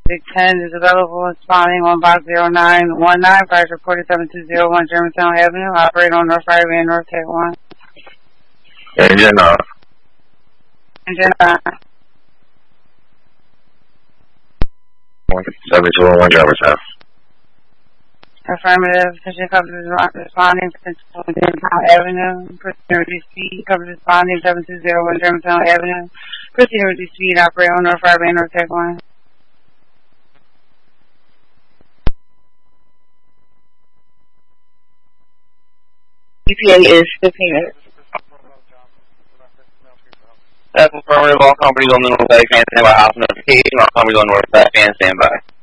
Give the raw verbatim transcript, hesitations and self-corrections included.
Big ten is available, responding on box zero nine one nine, price reported seven two zero one Germantown Avenue, operate on North Highway and North Tech one. Engine off. Engine on. seven two one Germantown. Affirmative, position coverage responding, potential Germantown Avenue, proceeding reduced speed, coverage responding seven two zero one Germantown Avenue, proceeding reduced speed, operate on North Highway and North Tech one. E P A is fifteen minutes. That's affirmative. All companies on the north side can stand by. House notification. All companies on the north side can stand by.